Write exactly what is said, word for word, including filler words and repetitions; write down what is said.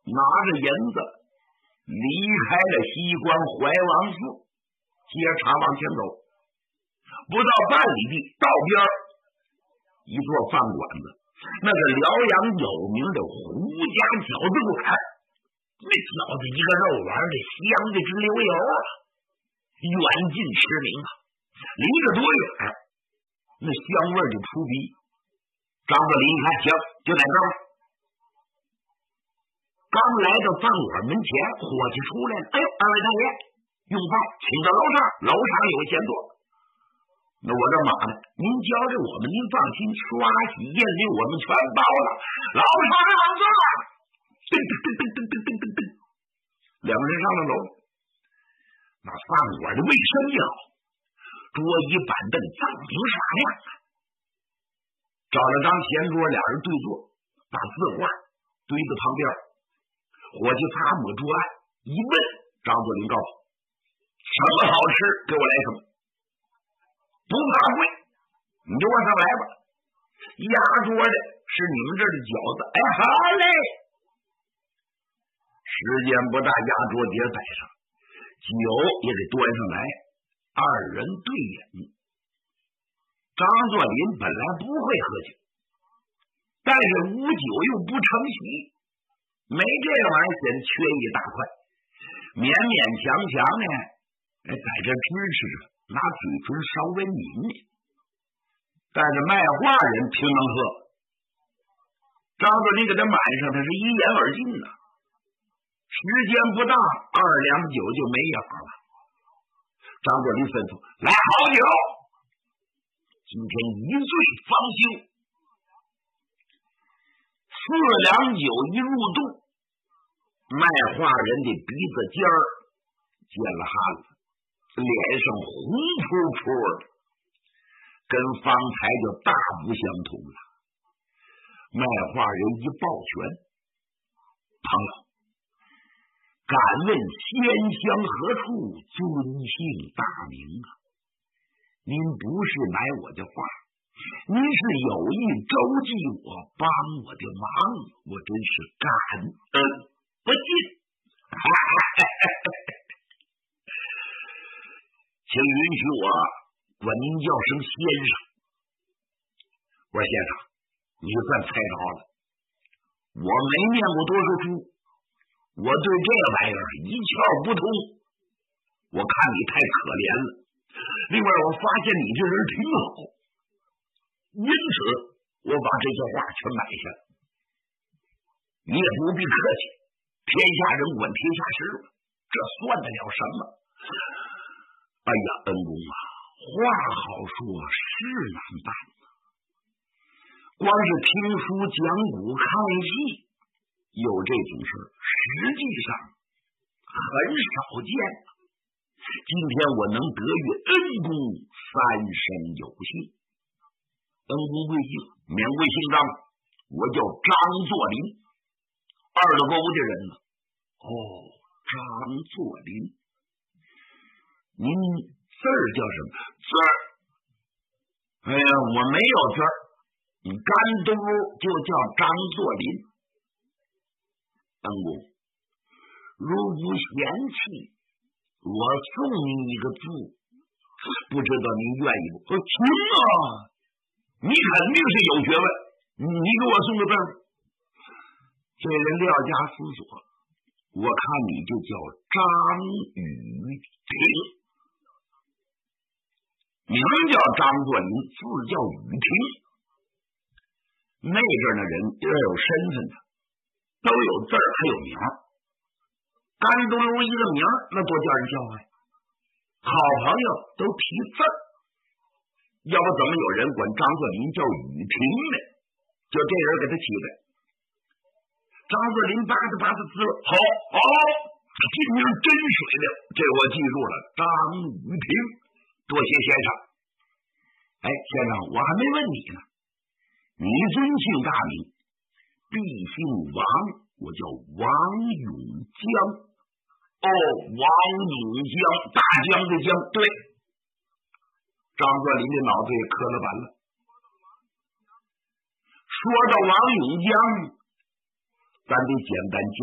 拿着银子离开了西关怀王寺，接茬往前走。不到半里地，道边一座饭馆子，那个辽阳有名的胡家饺子馆，那饺子一个肉丸的香的直流油啊，远近驰名啊，离着多远那香味就扑鼻。张作霖一看，行，就在这儿。刚来到饭馆门前，伙计出来了。哎呦，二位大爷，用饭，请到楼上，楼上有闲座。那我这马呢？您交给我们，您放心，刷洗验绿我们全包了。老常让座。噔噔噔噔噔噔噔噔，两个人上了楼。那饭馆的卫生也好，桌椅板凳脏明耍亮啊。找了张闲桌，俩人对坐，把字画堆在旁边。伙计擦抹桌案，一问，张作霖告诉什么好吃，给我来什么，不怕贵，你就往上来吧。压桌的是你们这儿的饺子，哎，好嘞。时间不大，压桌碟摆上，酒也给端上来，二人对饮。张作霖本来不会喝酒，但是无酒又不成席，没这个玩意儿显得缺一大块，勉勉强强呢，在这支持着，拿嘴唇稍微抿抿。但是卖画人挺能喝，张作霖给他满上，他是一言而尽呐。时间不大，二两酒就没影了。张作霖吩咐：“来好酒。”今天一醉方休。四两酒一入肚，卖画人的鼻子尖儿见了汗了，脸上红扑扑的，跟方才就大不相同了。卖画人一抱拳：“朋友，敢问仙乡何处，尊姓大名啊？您不是买我的画，您是有意周济我，帮我的忙，我真是感恩不尽。请允许我管您叫声先生。”我说：“先生，你算猜着了，我没念过多少书，我对这玩意儿一窍不通，我看你太可怜了。另外，我发现你这人挺好，因此我把这些画全买下了。你也不必客气，天下人管天下事嘛，这算得了什么？哎呀，恩公啊，话好说，事难办啊。光是听书讲古看戏有这种事，实际上很少见。今天我能得遇恩公，三生有幸。恩公贵姓，免贵姓张，我叫张作霖，二了沟的人呢。哦，张作霖，您字儿叫什么？字儿？哎呀，我没有字儿，你干嘟就叫张作霖。恩公，如不嫌弃，我送您一个字，不知道您愿意不？行啊，你肯定是有学问，你给我送个字。这人廖家思索，我看你就叫张雨婷，名叫张作霖，字叫雨婷。那阵的人要有身份的，都有字儿还有名儿。干嘟噜一个名儿，那多叫人叫啊！好朋友都提字儿，要不怎么有人管张作霖叫雨婷呢？就这人给他起的。张作霖扒着扒着字，好好，这名真水灵，这我记住了，张雨婷，多谢先生。哎，先生，我还没问你呢，你尊姓大名？必姓王，我叫王永江。哦，王永江，大江的江，对。张作霖的脑子也磕了板了。说到王永江，咱得简单介